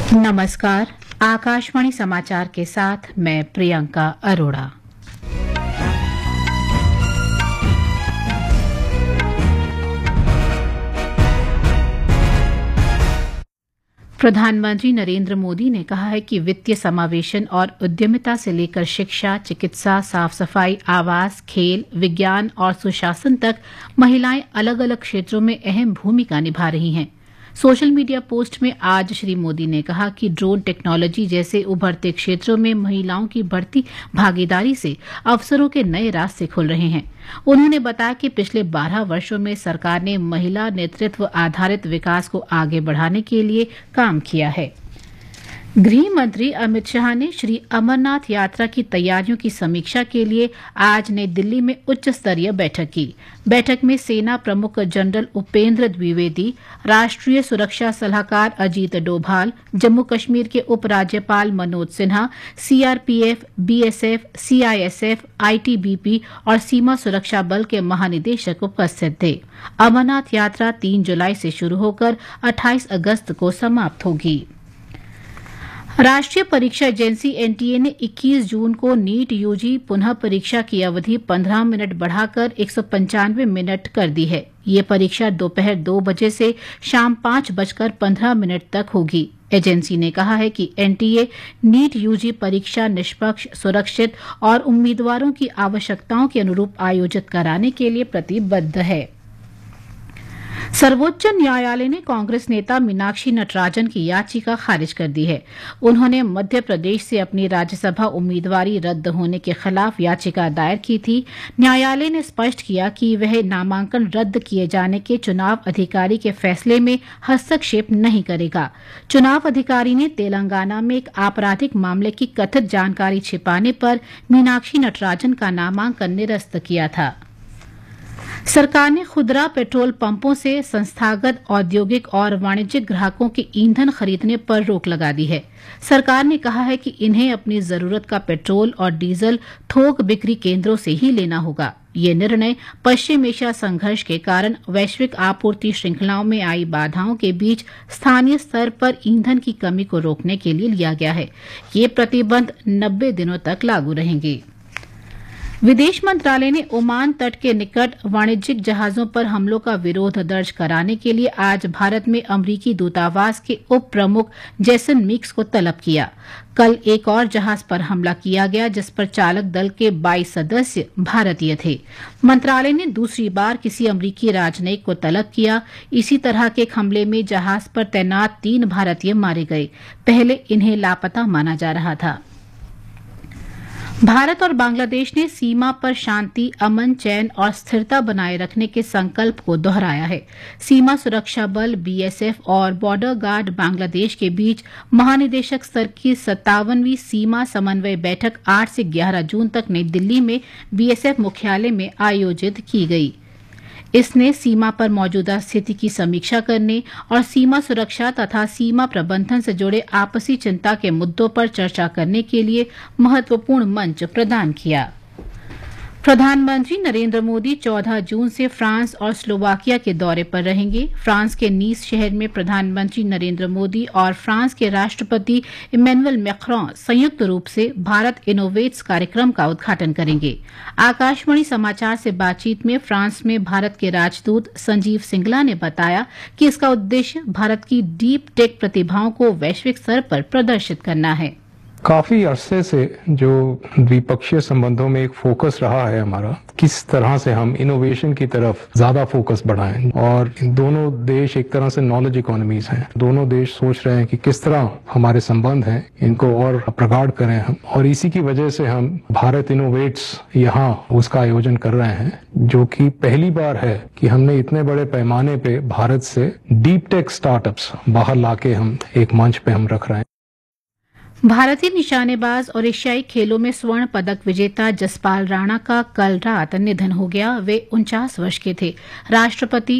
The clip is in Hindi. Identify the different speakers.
Speaker 1: नमस्कार। आकाशवाणी समाचार के साथ मैं प्रियंका अरोड़ा। प्रधानमंत्री नरेंद्र मोदी ने कहा है कि वित्तीय समावेशन और उद्यमिता से लेकर शिक्षा, चिकित्सा, साफ सफाई, आवास, खेल, विज्ञान और सुशासन तक महिलाएं अलग अलग क्षेत्रों में अहम भूमिका निभा रही हैं। सोशल मीडिया पोस्ट में आज श्री मोदी ने कहा कि ड्रोन टेक्नोलॉजी जैसे उभरते क्षेत्रों में महिलाओं की बढ़ती भागीदारी से अवसरों के नए रास्ते खुल रहे हैं। उन्होंने बताया कि पिछले 12 वर्षों में सरकार ने महिला नेतृत्व आधारित विकास को आगे बढ़ाने के लिए काम किया है। गृह मंत्री अमित शाह ने श्री अमरनाथ यात्रा की तैयारियों की समीक्षा के लिए आज नई दिल्ली में उच्च स्तरीय बैठक की। बैठक में सेना प्रमुख जनरल उपेंद्र द्विवेदी, राष्ट्रीय सुरक्षा सलाहकार अजीत डोभाल, जम्मू कश्मीर के उपराज्यपाल Manoj Sinha, CRPF, BSF, CISF, ITBP और सीमा सुरक्षा बल के महानिदेशक उपस्थित थे। अमरनाथ यात्रा 3 जुलाई से शुरू होकर 28 अगस्त को समाप्त होगी। राष्ट्रीय परीक्षा एजेंसी एनटीए ने 21 जून को नीट यूजी पुनः परीक्षा की अवधि 15 मिनट बढ़ाकर 195 मिनट कर दी है। ये परीक्षा दोपहर 2 बजे से शाम 5:15 तक होगी। एजेंसी ने कहा है कि एनटीए नीट यूजी परीक्षा निष्पक्ष, सुरक्षित और उम्मीदवारों की आवश्यकताओं के अनुरूप आयोजित कराने के लिए प्रतिबद्ध है। सर्वोच्च न्यायालय ने कांग्रेस नेता मीनाक्षी नटराजन की याचिका खारिज कर दी है। उन्होंने मध्य प्रदेश से अपनी राज्यसभा उम्मीदवारी रद्द होने के खिलाफ याचिका दायर की थी। न्यायालय ने स्पष्ट किया कि वह नामांकन रद्द किए जाने के चुनाव अधिकारी के फैसले में हस्तक्षेप नहीं करेगा। चुनाव अधिकारी ने तेलंगाना में एक आपराधिक मामले की कथित जानकारी छिपाने पर मीनाक्षी नटराजन का नामांकन निरस्त किया था। सरकार ने खुदरा पेट्रोल पंपों से संस्थागत औद्योगिक और वाणिज्यिक ग्राहकों के ईंधन खरीदने पर रोक लगा दी है। सरकार ने कहा है कि इन्हें अपनी जरूरत का पेट्रोल और डीजल थोक बिक्री केंद्रों से ही लेना होगा। ये निर्णय पश्चिम एशिया संघर्ष के कारण वैश्विक आपूर्ति श्रृंखलाओं में आई बाधाओं के बीच स्थानीय स्तर पर ईंधन की कमी को रोकने के लिए लिया गया है। ये प्रतिबंध 90 दिनों तक लागू रहेंगे। विदेश मंत्रालय ने ओमान तट के निकट वाणिज्यिक जहाजों पर हमलों का विरोध दर्ज कराने के लिए आज भारत में अमरीकी दूतावास के उप प्रमुख जेसन मिक्स को तलब किया। कल एक और जहाज पर हमला किया गया जिस पर चालक दल के 22 सदस्य भारतीय थे। मंत्रालय ने दूसरी बार किसी अमरीकी राजनयिक को तलब किया। इसी तरह के एक हमले में जहाज पर तैनात 3 भारतीय मारे गए। पहले इन्हें लापता माना जा रहा था। भारत और बांग्लादेश ने सीमा पर शांति, अमन, चैन और स्थिरता बनाए रखने के संकल्प को दोहराया है। सीमा सुरक्षा बल बीएसएफ और बॉर्डर गार्ड बांग्लादेश के बीच महानिदेशक स्तर की 57वीं सीमा समन्वय बैठक 8 से 11 जून तक नई दिल्ली में बीएसएफ मुख्यालय में आयोजित की गई। इसने सीमा पर मौजूदा स्थिति की समीक्षा करने और सीमा सुरक्षा तथा सीमा प्रबंधन से जुड़े आपसी चिंता के मुद्दों पर चर्चा करने के लिए महत्वपूर्ण मंच प्रदान किया। प्रधानमंत्री नरेंद्र मोदी 14 जून से फ्रांस और स्लोवाकिया के दौरे पर रहेंगे। फ्रांस के नीस शहर में प्रधानमंत्री नरेंद्र मोदी और फ्रांस के राष्ट्रपति इमैनुअल मैक्रों संयुक्त रूप से भारत इनोवेट्स कार्यक्रम का उद्घाटन करेंगे। आकाशवाणी समाचार से बातचीत में फ्रांस में भारत के राजदूत संजीव सिंगला ने बताया कि इसका उद्देश्य भारत की डीप टेक प्रतिभाओं को वैश्विक स्तर पर प्रदर्शित करना है।
Speaker 2: काफी अरसे से जो द्विपक्षीय संबंधों में एक फोकस रहा है हमारा, किस तरह से हम इनोवेशन की तरफ ज्यादा फोकस बढ़ाएं। और दोनों देश एक तरह से नॉलेज इकोनॉमीज हैं। दोनों देश सोच रहे हैं कि किस तरह हमारे संबंध हैं इनको और प्रगाढ़ करें हम। और इसी की वजह से हम भारत इनोवेट्स यहाँ उसका आयोजन कर रहे हैं, जो कि पहली बार है कि हमने इतने बड़े पैमाने पे भारत से डीप टेक स्टार्टअप्स बाहर लाके हम एक मंच पे हम रख रहे हैं।
Speaker 1: भारतीय निशानेबाज और एशियाई खेलों में स्वर्ण पदक विजेता जसपाल राणा का कल रात निधन हो गया। वे 49 वर्ष के थे। राष्ट्रपति